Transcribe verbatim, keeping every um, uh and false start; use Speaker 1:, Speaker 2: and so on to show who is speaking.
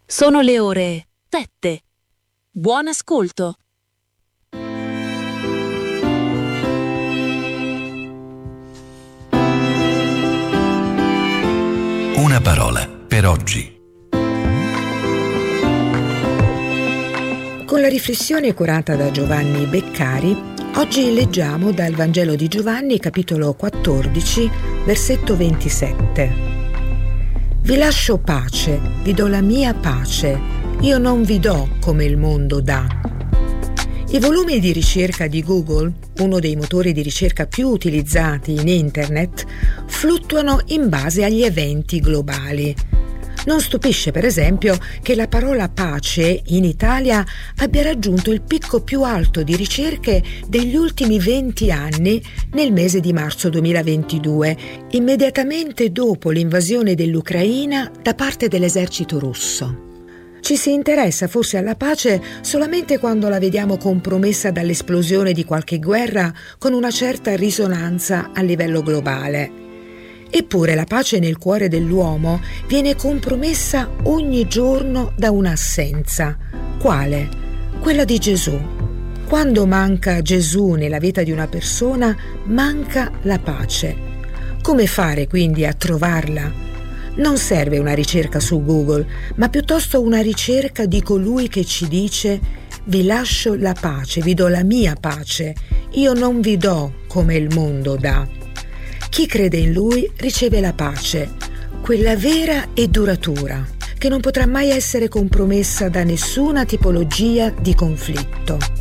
Speaker 1: Sono le ore sette. Buon ascolto.
Speaker 2: Una parola per oggi.
Speaker 3: Con la riflessione curata da Giovanni Beccari, oggi leggiamo dal Vangelo di Giovanni, capitolo quattordici, versetto ventisette. Vi lascio pace, vi do la mia pace, io non vi do come il mondo dà. I volumi di ricerca di Google, uno dei motori di ricerca più utilizzati in Internet, fluttuano in base agli eventi globali. Non stupisce, per esempio, che la parola pace in Italia abbia raggiunto il picco più alto di ricerche degli ultimi venti anni nel mese di marzo duemilaventidue, immediatamente dopo l'invasione dell'Ucraina da parte dell'esercito russo. Ci si interessa forse alla pace solamente quando la vediamo compromessa dall'esplosione di qualche guerra con una certa risonanza a livello globale. Eppure la pace nel cuore dell'uomo viene compromessa ogni giorno da un'assenza. Quale? Quella di Gesù. Quando manca Gesù nella vita di una persona, manca la pace. Come fare quindi a trovarla? Non serve una ricerca su Google, ma piuttosto una ricerca di colui che ci dice: vi lascio la pace, vi do la mia pace, io non vi do come il mondo dà. Chi crede in Lui riceve la pace, quella vera e duratura, che non potrà mai essere compromessa da nessuna tipologia di conflitto.